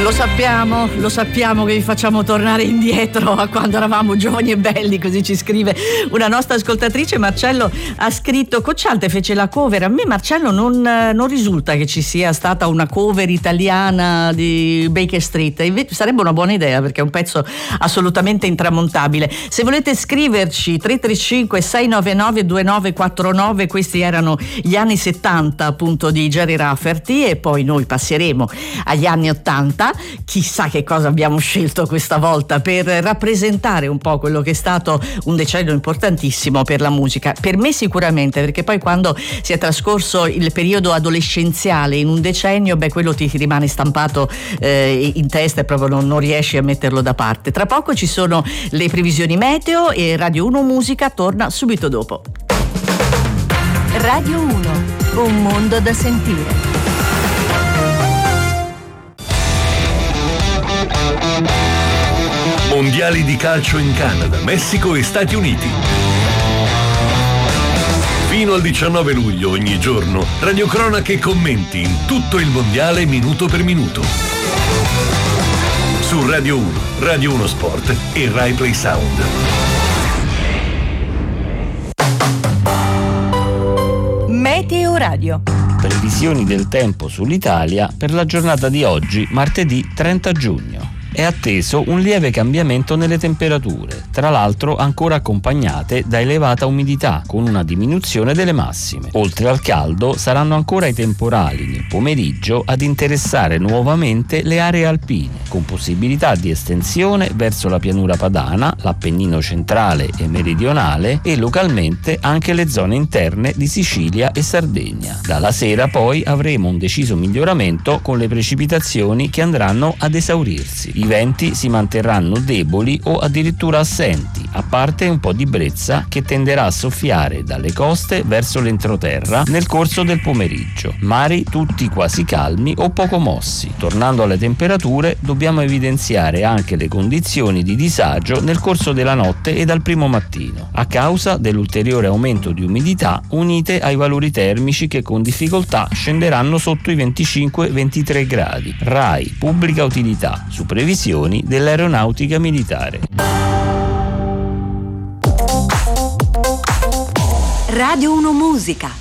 Lo sappiamo che vi facciamo tornare indietro a quando eravamo giovani e belli, così ci scrive una nostra ascoltatrice. Marcello ha scritto: Cocciante fece la cover. A me, Marcello, non risulta che ci sia stata una cover italiana di Baker Street. Sarebbe una buona idea, perché è un pezzo assolutamente intramontabile. Se volete scriverci, 335 699 2949. Questi erano gli anni 70 appunto di Gerry Rafferty, e poi noi passeremo agli anni 80. Chissà che cosa abbiamo scelto questa volta per rappresentare un po' quello che è stato un decennio importantissimo per la musica. Per me sicuramente, perché poi quando si è trascorso il periodo adolescenziale in un decennio, quello ti rimane stampato in testa e proprio non riesci a metterlo da parte. Tra poco ci sono le previsioni meteo e Radio 1 Musica torna subito dopo. Radio 1, un mondo da sentire. Mondiali di calcio in Canada, Messico e Stati Uniti. Fino al 19 luglio ogni giorno, radiocronache e commenti in tutto il mondiale minuto per minuto. Su Radio 1, Radio 1 Sport e Rai Play Sound. Meteo Radio. Previsioni del tempo sull'Italia per la giornata di oggi, martedì 30 giugno. È atteso un lieve cambiamento nelle temperature, tra l'altro ancora accompagnate da elevata umidità, con una diminuzione delle massime. Oltre al caldo, saranno ancora i temporali nel pomeriggio ad interessare nuovamente le aree alpine, con possibilità di estensione verso la pianura padana, l'Appennino centrale e meridionale e localmente anche le zone interne di Sicilia e Sardegna. Dalla sera poi avremo un deciso miglioramento con le precipitazioni che andranno ad esaurirsi. I venti si manterranno deboli o addirittura assenti, a parte un po' di brezza che tenderà a soffiare dalle coste verso l'entroterra nel corso del pomeriggio. Mari tutti quasi calmi o poco mossi. Tornando alle temperature, dobbiamo evidenziare anche le condizioni di disagio nel corso della notte e dal primo mattino, a causa dell'ulteriore aumento di umidità unite ai valori termici che con difficoltà scenderanno sotto i 25-23 gradi. RAI, pubblica utilità, su previsioni dell'aeronautica militare. Radio 1 Musica.